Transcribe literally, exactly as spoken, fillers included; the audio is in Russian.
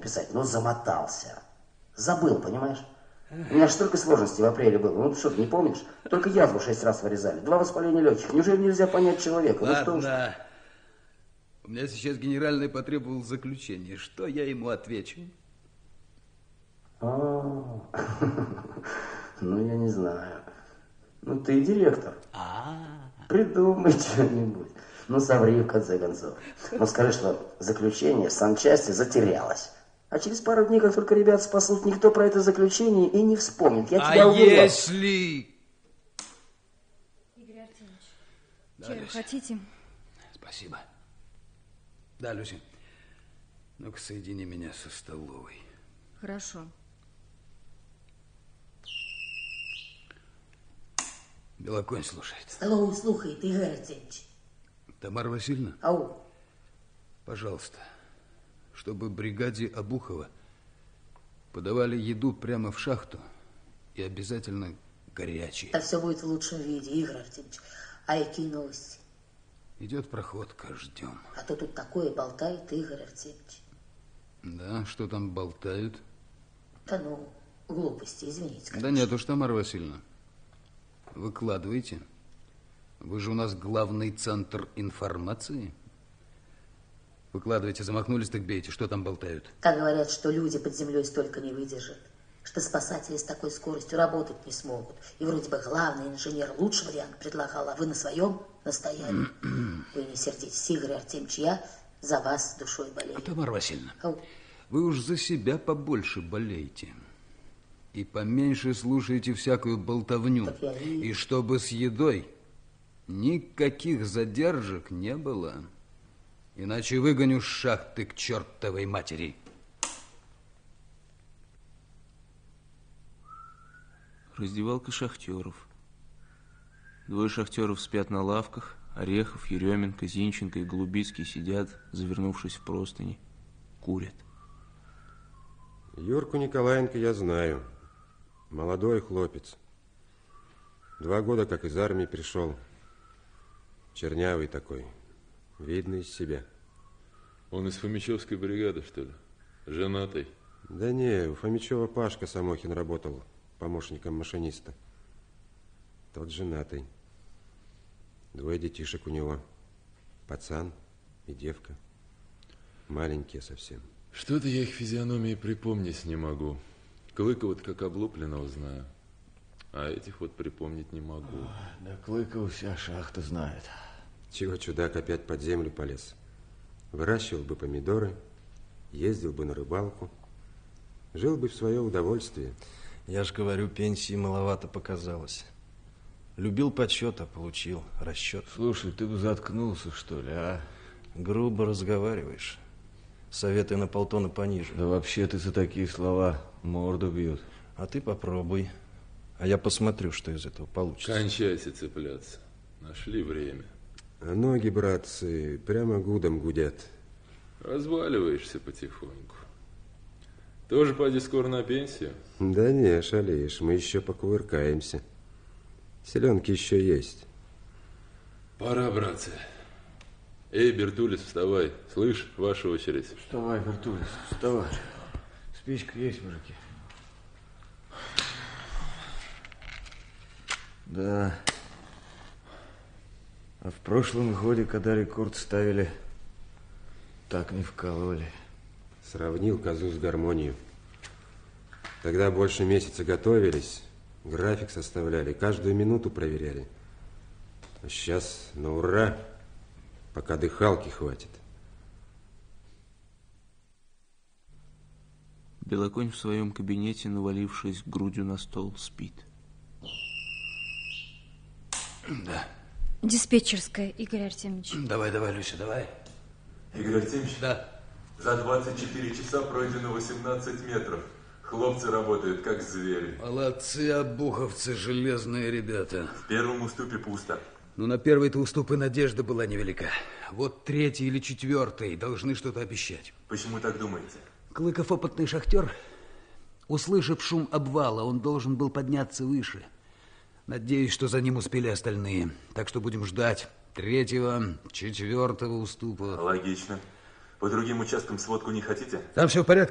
написать, но замотался. Забыл, понимаешь? У меня же столько сложностей в апреле было. Ну, что ты не помнишь? Только язву шесть раз вырезали. Два воспаления легких. Неужели нельзя понять человека? Ладно. Ну, что ж... У меня сейчас генеральный потребовал заключение. Что я ему отвечу? А, ну, я не знаю. Ну, ты директор. Придумай что-нибудь. Ну, соври, в конце концов. Ну, скажи, что заключение в санчасти затерялось. А через пару дней, как только ребят спасут, никто про это заключение и не вспомнит. Я тебя а уверяю. если... Игорь Артемьевич, Да, чаю Люся. хотите? Спасибо. Да, Люся, ну-ка соедини меня со столовой. Хорошо. Белоконь слушает. Столовую слухает, Игорь Артемьевич. Тамара Васильевна, Ау. пожалуйста, чтобы бригаде Обухова подавали еду прямо в шахту и обязательно горячей. Это все будет в лучшем виде, Игорь Артемьевич. А какие новости? Идет проходка, ждем. А то тут такое болтает, Игорь Артемьевич. Да, что там болтают? Да ну, глупости, извините, конечно. Да нет уж, Тамара Васильевна. Выкладывайте. Вы же у нас главный центр информации. Выкладывайте, замахнулись, так бейте. Что там болтают? Так говорят, что люди под землей столько не выдержат, что спасатели с такой скоростью работать не смогут. И вроде бы главный инженер лучший вариант предлагал, а вы на своем настояли. Вы не сердитесь, Игорь Артемьевич, я за вас душой болею. Тамара Васильевна, Ау. вы уж за себя побольше болейте. И поменьше слушайте всякую болтовню. Так я и- И чтобы с едой никаких задержек не было. Иначе выгоню с шахты к чертовой матери. Раздевалка шахтеров. Двое шахтеров спят на лавках. Орехов, Еременко, Зинченко и Голубицкий сидят, завернувшись в простыни. Курят. Юрку Николаенко я знаю. Молодой хлопец. Два года как из армии пришел. Чернявый такой. Видно из себя. Он из Фомичевской бригады, что ли? Женатый? Да не, у Фомичева Пашка Самохин работал помощником машиниста. Тот женатый. Двое детишек у него. Пацан и девка. Маленькие совсем. Что-то я их физиономии припомнить не могу. Клыкова-то как облупленного знаю. А этих вот припомнить не могу. Да Клыкова вся шахта знает. Чего чудак опять под землю полез? Выращивал бы помидоры, ездил бы на рыбалку, жил бы в свое удовольствие. Я ж говорю, пенсии маловато показалось. Любил почет, а получил расчет. Слушай, ты бы заткнулся, что ли, а? Грубо разговариваешь. Советы на полтона пониже. Да вообще ты за такие слова морду бьют. А ты попробуй. А я посмотрю, что из этого получится. Кончайся цепляться. Нашли время. А ноги, братцы, прямо гудом гудят. Разваливаешься потихоньку. Тоже, поди, скоро на пенсию? Да не, шалеешь, мы еще покувыркаемся. Селенки еще есть. Пора, братцы. Эй, Бертулис, вставай. Слышь, ваша очередь. Вставай, Бертулис, вставай. Спичка есть, мужики? Да. А в прошлом годе, когда рекорд ставили, так не вкололи. Сравнил козу с гармонией. Тогда больше месяца готовились, график составляли, каждую минуту проверяли. А сейчас на ура, пока дыхалки хватит. Белоконь в своем кабинете, навалившись грудью на стол, спит. Да. Диспетчерская, Игорь Артемьевич. Давай, давай, Люся, давай. Игорь Артемьевич? Да. За двадцать четыре часа пройдено восемнадцать метров. Хлопцы работают, как звери. Молодцы, обуховцы, железные ребята. В первом уступе пусто. Ну, на первый-то уступ и надежда была невелика. Вот третий или четвертый должны что-то обещать. Почему так думаете? Клыков опытный шахтер. Услышав шум обвала, он должен был подняться выше. Надеюсь, что за ним успели остальные. Так что будем ждать третьего, четвертого уступа. Логично. По другим участкам сводку не хотите? Там все в порядке.